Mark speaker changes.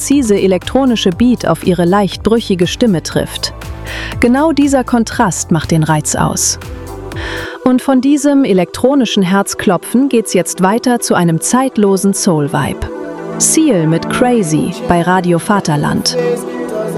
Speaker 1: präzise elektronische Beat auf ihre leicht brüchige Stimme trifft. Genau dieser Kontrast macht den Reiz aus. Und von diesem elektronischen Herzklopfen geht's jetzt weiter zu einem zeitlosen Soul-Vibe. Seal mit Crazy bei Radio Vaterland.